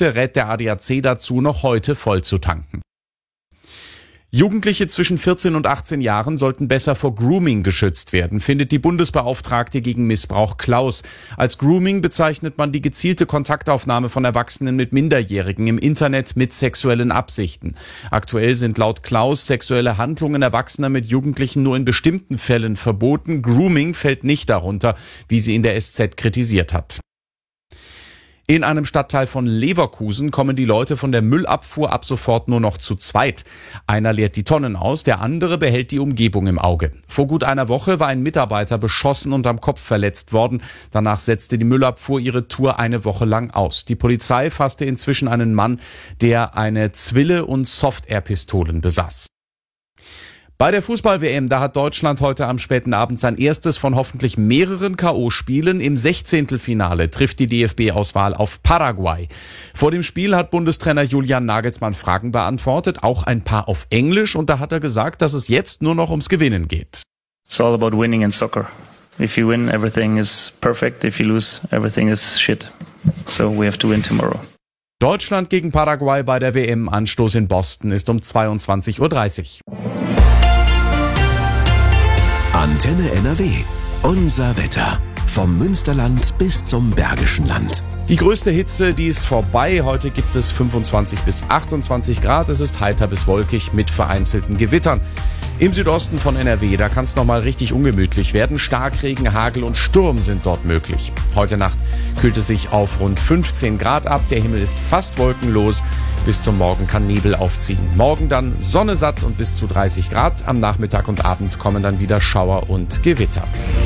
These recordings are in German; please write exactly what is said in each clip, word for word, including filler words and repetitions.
Punkte rät der A D A C dazu, noch heute voll zu tanken. Jugendliche zwischen vierzehn und achtzehn Jahren sollten besser vor Grooming geschützt werden, findet die Bundesbeauftragte gegen Missbrauch Klaus. Als Grooming bezeichnet man die gezielte Kontaktaufnahme von Erwachsenen mit Minderjährigen im Internet mit sexuellen Absichten. Aktuell sind laut Klaus sexuelle Handlungen Erwachsener mit Jugendlichen nur in bestimmten Fällen verboten. Grooming fällt nicht darunter, wie sie in der S Z kritisiert hat. In einem Stadtteil von Leverkusen kommen die Leute von der Müllabfuhr ab sofort nur noch zu zweit. Einer leert die Tonnen aus, der andere behält die Umgebung im Auge. Vor gut einer Woche war ein Mitarbeiter beschossen und am Kopf verletzt worden. Danach setzte die Müllabfuhr ihre Tour eine Woche lang aus. Die Polizei fasste inzwischen einen Mann, der eine Zwille und Soft-Air-Pistolen besaß. Bei der Fußball-W M, da hat Deutschland heute am späten Abend sein erstes von hoffentlich mehreren K O-Spielen. Im Sechzehntelfinale trifft die D F B-Auswahl auf Paraguay. Vor dem Spiel hat Bundestrainer Julian Nagelsmann Fragen beantwortet, auch ein paar auf Englisch. Und da hat er gesagt, dass es jetzt nur noch ums Gewinnen geht. It's all about winning in soccer. If you win, everything is perfect. If you lose, everything is shit. So we have to win tomorrow. Deutschland gegen Paraguay bei der W M. Anstoß in Boston ist um zweiundzwanzig Uhr dreißig. Antenne N R W. Unser Wetter. Vom Münsterland bis zum Bergischen Land. Die größte Hitze, die ist vorbei. Heute gibt es fünfundzwanzig bis achtundzwanzig Grad. Es ist heiter bis wolkig mit vereinzelten Gewittern. Im Südosten von N R W, da kann es nochmal richtig ungemütlich werden. Starkregen, Hagel und Sturm sind dort möglich. Heute Nacht kühlt es sich auf rund fünfzehn Grad ab. Der Himmel ist fast wolkenlos. Bis zum Morgen kann Nebel aufziehen. Morgen dann Sonne satt und bis zu dreißig Grad. Am Nachmittag und Abend kommen dann wieder Schauer und Gewitter.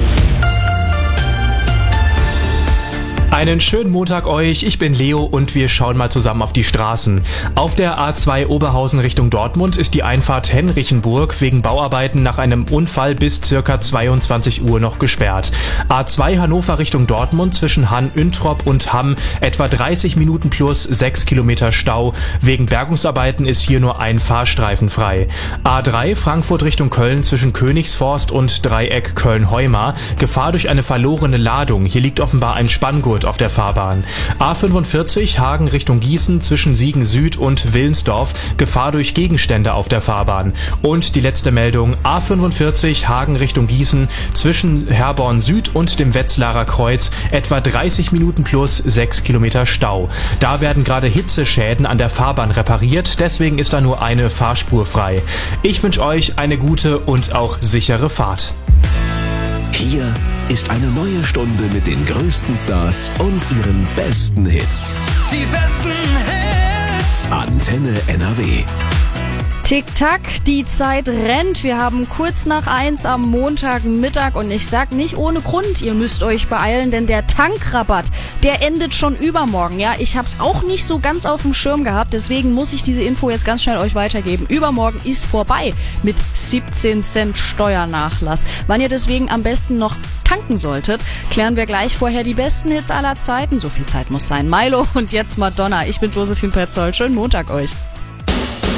Einen schönen Montag euch, ich bin Leo und wir schauen mal zusammen auf die Straßen. Auf der A zwei Oberhausen Richtung Dortmund ist die Einfahrt Henrichenburg wegen Bauarbeiten nach einem Unfall bis circa zweiundzwanzig Uhr noch gesperrt. A zwei Hannover Richtung Dortmund zwischen Hann-Üntrop und Hamm etwa dreißig Minuten plus sechs Kilometer Stau. Wegen Bergungsarbeiten ist hier nur ein Fahrstreifen frei. A drei Frankfurt Richtung Köln zwischen Königsforst und Dreieck Köln-Heumar. Gefahr durch eine verlorene Ladung. Hier liegt offenbar ein Spanngurt auf der Fahrbahn. A fünfundvierzig Hagen Richtung Gießen zwischen Siegen Süd und Willensdorf. Gefahr durch Gegenstände auf der Fahrbahn. Und die letzte Meldung. A fünfundvierzig Hagen Richtung Gießen zwischen Herborn Süd und dem Wetzlarer Kreuz. Etwa dreißig Minuten plus sechs Kilometer Stau. Da werden gerade Hitzeschäden an der Fahrbahn repariert. Deswegen ist da nur eine Fahrspur frei. Ich wünsche euch eine gute und auch sichere Fahrt. Hier ist eine neue Stunde mit den größten Stars und ihren besten Hits. Die besten Hits. Antenne N R W. Tick-Tack, die Zeit rennt. Wir haben kurz nach eins am Montagmittag und ich sag nicht ohne Grund, ihr müsst euch beeilen, denn der Tankrabatt, der endet schon übermorgen. Ja, ich hab's auch nicht so ganz auf dem Schirm gehabt, deswegen muss ich diese Info jetzt ganz schnell euch weitergeben. Übermorgen ist vorbei mit siebzehn Cent Steuernachlass. Wann ihr deswegen am besten noch tanken solltet, klären wir gleich. Vorher die besten Hits aller Zeiten. So viel Zeit muss sein. Milo und jetzt Madonna. Ich bin Josephine Petzold. Schönen Montag euch.